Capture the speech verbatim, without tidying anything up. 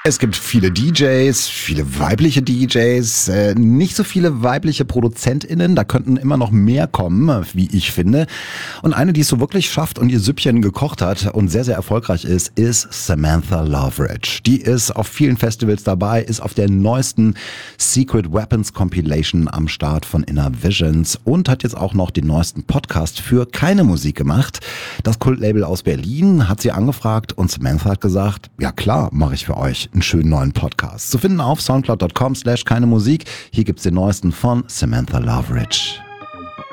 Es gibt viele D Js, viele weibliche D Js, äh, nicht so viele weibliche ProduzentInnen, da könnten immer noch mehr kommen, wie ich finde. Und eine, die es so wirklich schafft und ihr Süppchen gekocht hat und sehr, sehr erfolgreich ist, ist Samantha Loveridge. Die ist auf vielen Festivals dabei, ist auf der neuesten Secret Weapons Compilation am Start von Inner Visions und hat jetzt auch noch den neuesten Podcast für keine Musik gemacht. Das Kultlabel aus Berlin hat sie angefragt und Samantha hat gesagt, ja klar, mache ich für euch einen schönen neuen Podcast. Zu finden auf soundcloud.com slash keine Musik. Hier gibt's den neuesten von Samantha Loveridge.